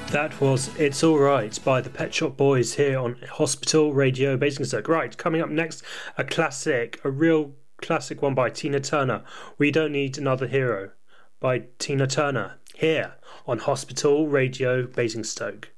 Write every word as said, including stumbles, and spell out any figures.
That was It's Alright by the Pet Shop Boys here on Hospital Radio Basingstoke. Right, coming up next, a classic, a real classic one by Tina Turner. We Don't Need Another Hero by Tina Turner here on Hospital Radio Basingstoke.